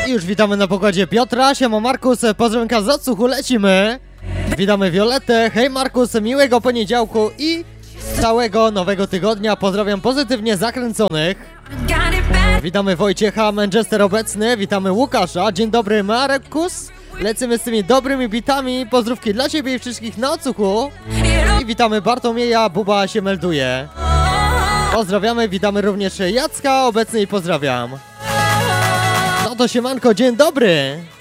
I już witamy na pokładzie Piotra, siema Markus, pozdrowionka z odsłuchu, lecimy. Witamy Violetę, hej Markus, miłego poniedziałku i całego nowego tygodnia, pozdrawiam pozytywnie zakręconych. Witamy Wojciecha, Manchester obecny, witamy Łukasza, dzień dobry Markus. Lecimy z tymi dobrymi bitami, pozdrówki dla ciebie i wszystkich na odsłuchu. I witamy Bartłomieja, Buba się melduje. Pozdrawiamy, witamy również Jacka, obecny i pozdrawiam. No to siemanko, dzień dobry.